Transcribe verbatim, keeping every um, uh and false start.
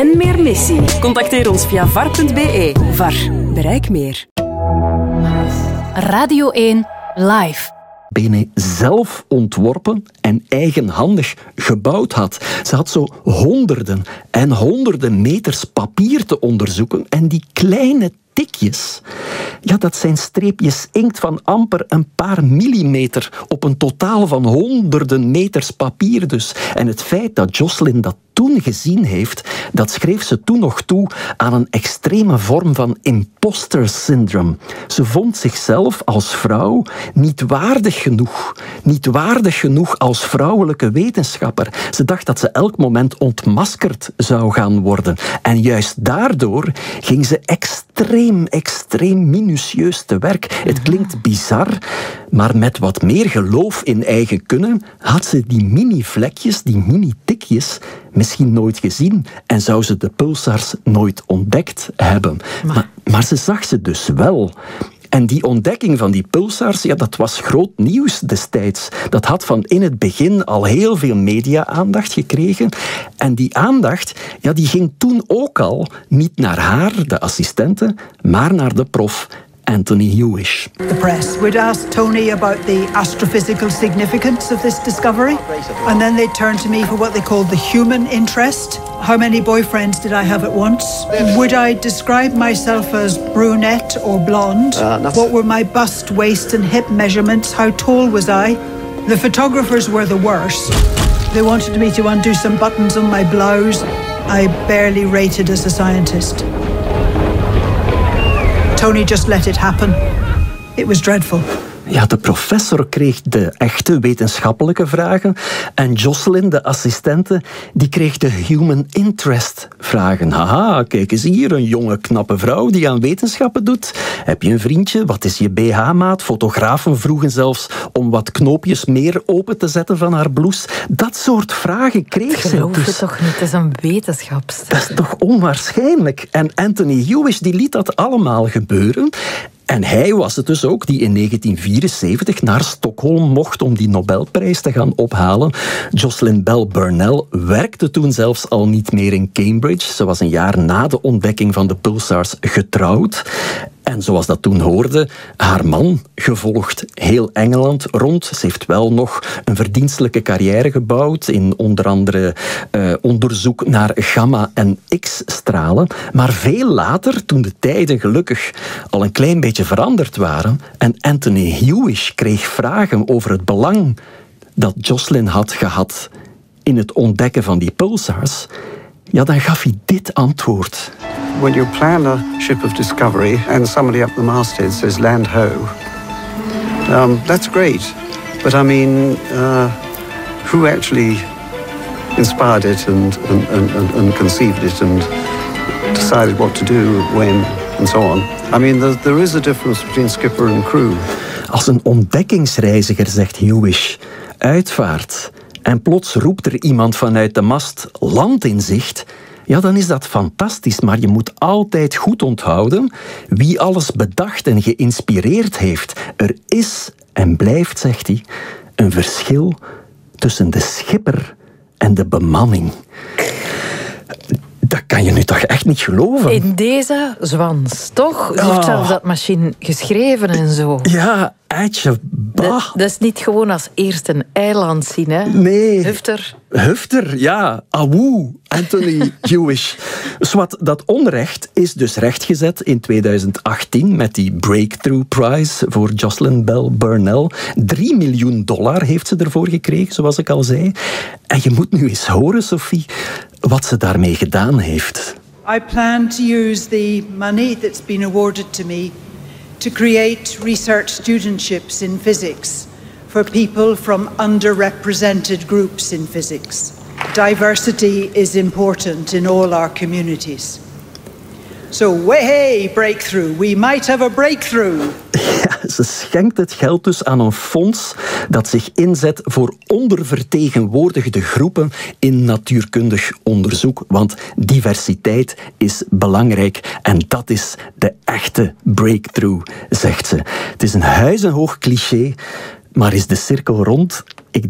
En meer missie? Contacteer ons via var punt be. V A R. Bereik meer. Radio één Live. Bene zelf ontworpen en eigenhandig gebouwd had. Ze had zo honderden en honderden meters papier te onderzoeken en die kleine tikjes, ja, dat zijn streepjes inkt van amper een paar millimeter op een totaal van honderden meters papier dus. En het feit dat Jocelyn dat toen gezien heeft, dat schreef ze toen nog toe aan een extreme vorm van imposter syndrome. Ze vond zichzelf als vrouw niet waardig genoeg. Niet waardig genoeg als vrouwelijke wetenschapper. Ze dacht dat ze elk moment ontmaskerd zou gaan worden. En juist daardoor ging ze extreem, extreem minutieus te werk. Het klinkt bizar, maar met wat meer geloof in eigen kunnen had ze die mini-vlekjes, die mini-tikjes misschien nooit gezien en zou ze de pulsars nooit ontdekt hebben. Maar, maar, maar ze zag ze dus wel. En die ontdekking van die pulsars, ja, dat was groot nieuws destijds. Dat had van in het begin al heel veel media-aandacht gekregen. En die aandacht, ja, die ging toen ook al niet naar haar, de assistente, maar naar de prof Anthony Hewish. The press would ask Tony about the astrophysical significance of this discovery, and then they'd turn to me for what they called the human interest. How many boyfriends did I have at once? Would I describe myself as brunette or blonde? Uh, what were my bust, waist and hip measurements? How tall was I? The photographers were the worst. They wanted me to undo some buttons on my blouse. I barely rated as a scientist. Tony just let it happen. It was dreadful. Ja, de professor kreeg de echte wetenschappelijke vragen en Jocelyn, de assistente, die kreeg de human interest vragen. Haha, kijk eens hier, een jonge, knappe vrouw die aan wetenschappen doet. Heb je een vriendje? Wat is je B H-maat? Fotografen vroegen zelfs om wat knoopjes meer open te zetten van haar blouse. Dat soort vragen kreeg ze. Geloof dus. het toch niet, het is een wetenschapster. Dat is toch onwaarschijnlijk? En Anthony Hewish die liet dat allemaal gebeuren. En hij was het dus ook die in negentien vierenzeventig naar Stockholm mocht om die Nobelprijs te gaan ophalen. Jocelyn Bell Burnell werkte toen zelfs al niet meer in Cambridge. Ze was een jaar na de ontdekking van de pulsars getrouwd. En zoals dat toen hoorde, haar man gevolgd heel Engeland rond. Ze heeft wel nog een verdienstelijke carrière gebouwd in onder andere uh, onderzoek naar gamma- en X-stralen. Maar veel later, toen de tijden gelukkig al een klein beetje veranderd waren en Anthony Hewish kreeg vragen over het belang dat Jocelyn had gehad in het ontdekken van die pulsars, ja, dan gaf hij dit antwoord. When you plan a ship of discovery and somebody up the masthead says land ho, um, that's great. But I mean, uh, who actually inspired it and, and, and, and conceived it and decided what to do, when, and so on? I mean, there, there is a difference between skipper and crew. Als een ontdekkingsreiziger, zegt Hewish, uitvaart en plots roept er iemand vanuit de mast land in zicht, ja, dan is dat fantastisch, maar je moet altijd goed onthouden wie alles bedacht en geïnspireerd heeft. Er is en blijft, zegt hij, een verschil tussen de schipper en de bemanning. Dat kan je nu toch echt niet geloven? In deze Zwans, toch? Ze heeft Oh. zelfs dat machine geschreven en zo. Ja, eitje, bah. Dat, dat is niet gewoon als eerste een eiland zien, hè? Nee. Hufter. Hufter, ja. Awoe, Anthony Hewish. Zwat, dat onrecht is dus rechtgezet in tweeduizend achttien met die Breakthrough Prize voor Jocelyn Bell Burnell. Drie miljoen dollar heeft ze ervoor gekregen, zoals ik al zei. En je moet nu eens horen, Sophie, wat ze daarmee gedaan heeft. I plan to use the money that's been awarded to me to create research studentships in physics for people from underrepresented groups in physics. Diversity is important in all our communities. So, hey, breakthrough. We might have a breakthrough. Ja, ze schenkt het geld dus aan een fonds dat zich inzet voor ondervertegenwoordigde groepen in natuurkundig onderzoek. Want diversiteit is belangrijk en dat is de echte breakthrough, zegt ze. Het is een huizenhoog cliché, maar is de cirkel rond? Ik